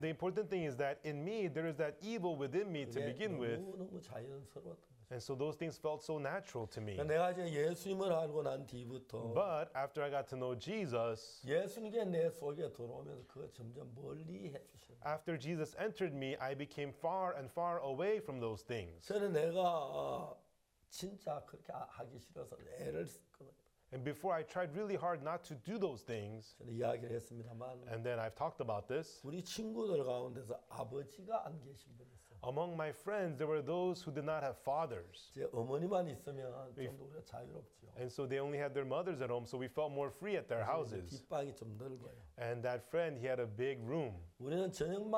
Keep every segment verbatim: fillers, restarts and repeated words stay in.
The important thing is that in me, there is that evil within me to 그게 begin with. 너무너무 자연스러웠던 거죠. And so those things felt so natural to me. 내가 이제 예수님을 알고 난 뒤부터 But after I got to know Jesus, 예수님께 내 속에 들어오면서 그거 점점 멀리 해주시는 거예요. after Jesus entered me, I became far and far away from those things. 저는 내가 어, 진짜 그렇게 하기 싫어서 애를 썼거든요. And before I tried really hard not to do those things, 저는 이야기를 했습니다만 and then I've talked about this, 우리 친구들 가운데서 아버지가 안 계신 분이 있어요. among my friends, there were those who did not have fathers. 제 어머니만 있으면 좀 더 우리가 자유롭죠. And so they only had their mothers at home, so we felt more free at their houses. 뒷방이 좀 넓어요. And that friend, he had a big room. 우리는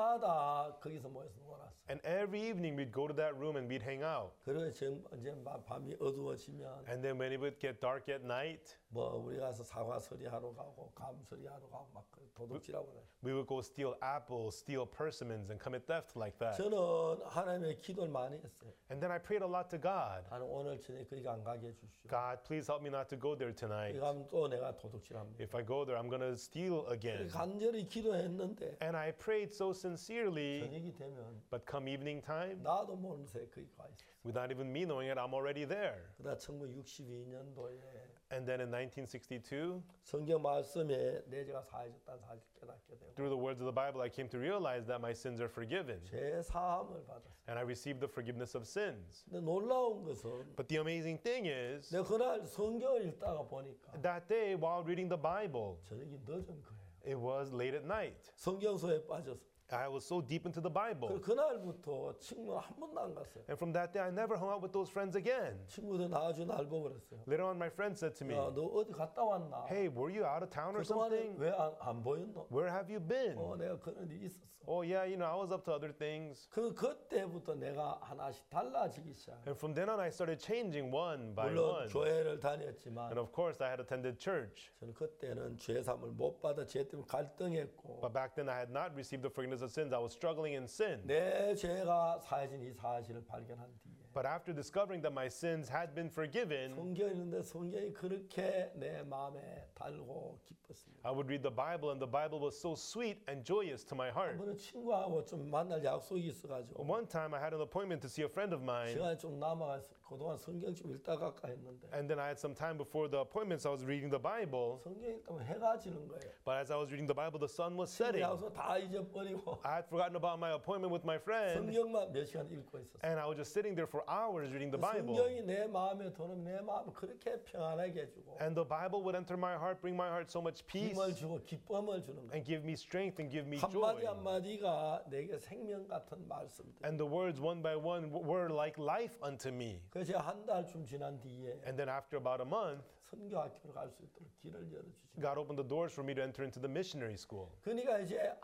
저녁마다 거기서 모여서 놀았어요. And every evening we'd go to that room and we'd hang out. 그리고 정- 이제 밤이 어두워지면 And then when it would get dark at night, 뭐 우리 가서 사과 서리하러 가고 감 서리하러 가고 막 도둑질하고 그래요. we would go steal apples, steal persimmons, and commit theft like that. 저는 하나님의 기도를 많이 했어요. And then I prayed a lot to God. 나는 오늘 저녁 거기 안 가게 해주시오. God, please help me not to go there 거기 tonight. 가면 또 내가 도둑질합니다. If I go there, I'm going to steal again. 간절히 기도했는데 And I prayed so sincerely, 저녁이 되면 but come evening time, 나도 모르는 새에 거기 가 있었어요. without even me knowing it, I'm already there. 그러다 천구백육십이 년도에 And then in nineteen sixty-two, 성경 말씀에 내 죄가 사해졌다는 사실 깨닫게 되고 through the words of the Bible, I came to realize that my sins are forgiven. 죄 사함을 받았어요. And I received the forgiveness of sins. 근데 놀라운 것은 But the amazing thing is, 내가 그날 성경을 읽다가 보니까 that day while reading the Bible, 저녁이 늦은 거예요. it was late at night. 성경서에 빠져서 I was so deep into the 그 Bible. 그날부터 친구는 한 번도 안 갔어요. And from that day, I never hung out with those friends again. 친구들 나중에 날 보고 그랬어요. Later on, my friend said to me, 야, 너 어디 갔다 왔나? hey, were you out of town or 그동안에 something? 왜안 안 보였노? Where have you been? 어, 내가 그런 일이 있었어. Oh, yeah, you know, I was up to other things. 그 그때부터 내가 하나씩 달라지기 시작. And from then on, I started changing one by 물론 one. 교회를 And 다녔지만 of course, I had attended church. 저는 그때는 죄 사함을 못 받아 죄 때문에 갈등했고 But back then, I had not received the forgiveness of sins. I was struggling in sin. 내 죄가 사해진 이 사실을 발견한 뒤에 But after discovering that my sins had been forgiven, 성경이 있는데 성경이 그렇게 내 마음에 달고 기뻤습니다. I would read the Bible, and the Bible was so sweet and joyous to my heart. 한번은 친구하고 좀 만날 약속이 있어가지고 One time, I had an appointment to see a friend of mine, 시간이 좀 남아서 그동안 성경 좀 읽다 갈까 했는데 and then I had some time before the appointment, so I was reading the Bible. 성경 읽다면 해가 지는 거예요. But as I was reading the Bible, the sun was setting. 약속 다 잊어버리고 I had forgotten about my appointment with my friend, 성경만 몇 시간 읽고 있었어요. and I was just sitting there for hours reading the Bible. 성경이 내 마음에 들어오면 내 마음을 그렇게 평안하게 해주고 And the Bible would enter my heart, bring my heart so much peace, 힘을 주고 기쁨을 주는 거예요. and give me strength and give me 한마디 joy. 한마디가 내게 생명 같은 말씀들. And the words one by one w- were like life unto me. 그래서 한 달쯤 지난 뒤에 And then after about a month, 선교학교를 갈 수 있도록 길을 열어주시고 God opened the doors for me to enter into the missionary school. 그러니까 이제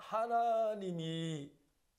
하나님이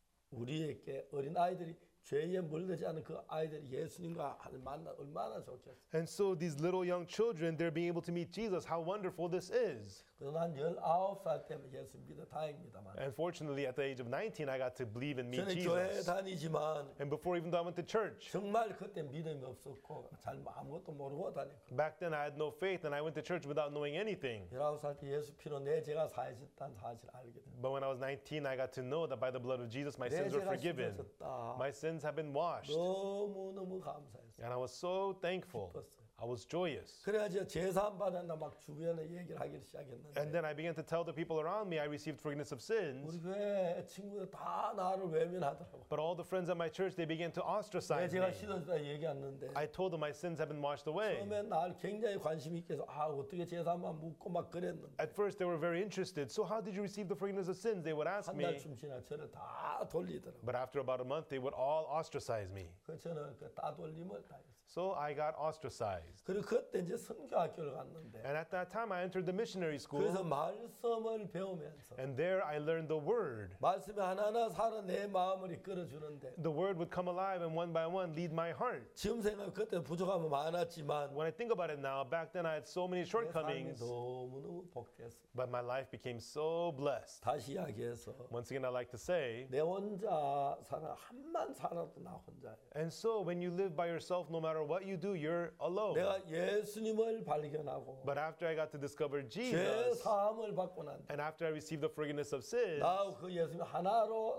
우리에게 어린 아이들이 죄에 물들지 않은 그 아이들이 예수님과 하는 만나 얼마나 좋겠어요. And so these little young children, they're being able to meet Jesus. How wonderful this is. 그래서 난 열아홉 살 때문에 예수 믿어 다행입니다만 And fortunately, at the age of nineteen, I got to believe and meet 저는 교회 Jesus. 다니지만 And before even though I went to church, 정말 그때 믿음이 없었고 잘 아무것도 모르고 다녔거든요. back then I had no faith and I went to church without knowing anything. 열아홉 살 때 예수 피로 내 죄가 사해졌다는 사실을 알게 됩니다. But when I was nineteen, I got to know that by the blood of Jesus, my 내 sins were 죄가 forgiven. 씻어졌다. My sins have been washed. 너무너무 감사했어요. And I was so thankful. I was joyous. 그래가지고 제사함 받았나 막 주변에 얘기를 하기 시작했는데 And then I began to tell the people around me I received forgiveness of sins. 우리 교회 친구들 다 나를 외면하더라고. But all the friends at my church, they began to 내 ostracize 죄가 me. 씻어졌다 얘기했는데 I told them my sins have been washed away. 처음에 날 굉장히 관심 있게 해서 아 어떻게 제사함만 묻고 막 그랬는데 At first, they were very interested. So how did you receive the forgiveness of sins? They would ask 한 me. 달쯤 지나 저를 다 돌리더라고. But after about a month, they would all ostracize me. 그 저는 그 따돌림을 당했어요. So I got ostracized. 그리고 그때 이제 선교학교를 갔는데 And at that time, I entered the missionary 그래서 school. 말씀을 배우면서 And there I learned the word. 말씀이 하나하나 살아 내 마음을 이끌어주는데 The word would come alive and one by one lead my heart. 지금 생각 그때 부족함은 많았지만 When I think about it now, back then I had so many 내 삶이 shortcomings, 너무너무 복됐습니다. but my life became so blessed. 다시 이야기해서 Once again, I like to say, 내 혼자 살아 한만 살아도 나 혼자예요. and so when you live by yourself, no matter what you do, you're alone. 내가 예수님을 발견하고 But after I got to discover 죄 Jesus, 사함을 받고 난 and after I received the forgiveness of sins, 나 그 예수님 하나로